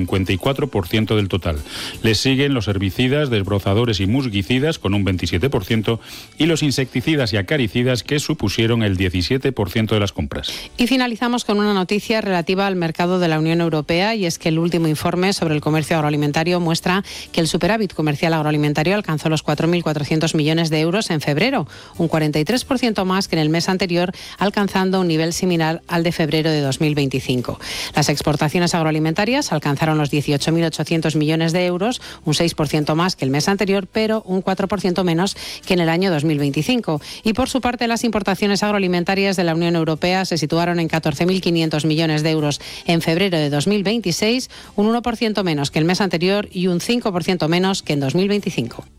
54% del total. Les siguen los herbicidas, desbrozadores y musguicidas con un 27% y los insecticidas y acaricidas, que supusieron el 17% de las compras. Y finalizamos con una noticia relativa al mercado de la Unión Europea, y es que el último informe sobre el comercio agroalimentario muestra que el superávit comercial agroalimentario alcanzó los 4.400 millones de euros en febrero, un 43% más que en el mes anterior, alcanzando un nivel similar al de febrero de 2025. Las exportaciones agroalimentarias alcanzaron los 18.800 millones de euros, un 6% más que el mes anterior, pero un 4% menos que en el año 2025. Y por su parte, las importaciones agroalimentarias de la Unión Europea se situaron en 14.500 millones de euros en febrero de 2026, un 1% menos que el mes anterior y un 5% menos que en 2025.